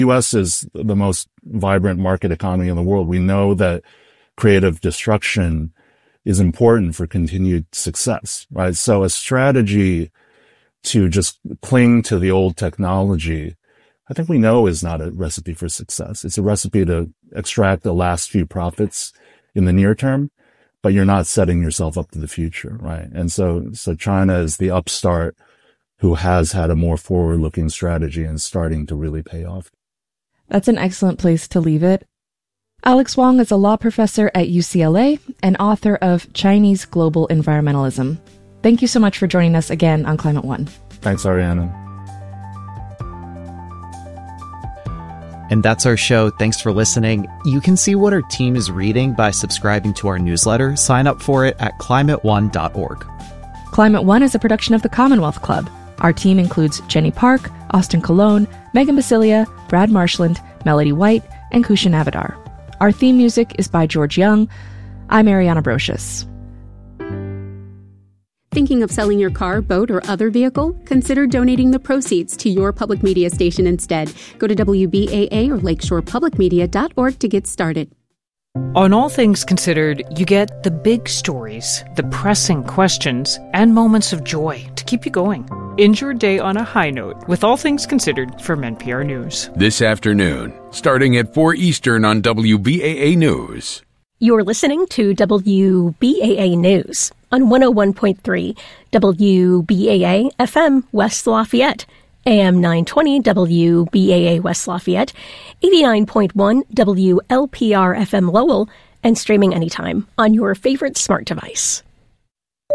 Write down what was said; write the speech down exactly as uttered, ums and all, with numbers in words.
U S is the most vibrant market economy in the world. We know that creative destruction is important for continued success, right? So a strategy to just cling to the old technology, I think we know is not a recipe for success. It's a recipe to extract the last few profits in the near term, but you're not setting yourself up for the future, right? And so, so China is the upstart who has had a more forward-looking strategy and starting to really pay off. That's an excellent place to leave it. Alex Wong is a law professor at U C L A and author of Chinese Global Environmentalism. Thank you so much for joining us again on Climate One. Thanks, Ariana. And that's our show. Thanks for listening. You can see what our team is reading by subscribing to our newsletter. Sign up for it at climate one dot org. Climate One is a production of the Commonwealth Club. Our team includes Jenny Park, Austin Colon, Megan Basilia, Brad Marshland, Melody White, and Kushan Avidar. Our theme music is by George Young. I'm Ariana Brocious. Thinking of selling your car, boat, or other vehicle? Consider donating the proceeds to your public media station instead. Go to W B A A or lakeshore public media dot org to get started. On All Things Considered, you get the big stories, the pressing questions, and moments of joy to keep you going. End your day on a high note with All Things Considered from N P R News. This afternoon, starting at four Eastern on W B A A News. You're listening to W B A A News on one oh one point three W B A A F M West Lafayette, A M nine twenty W B A A West Lafayette, eighty-nine point one W L P R F M Lowell, and streaming anytime on your favorite smart device.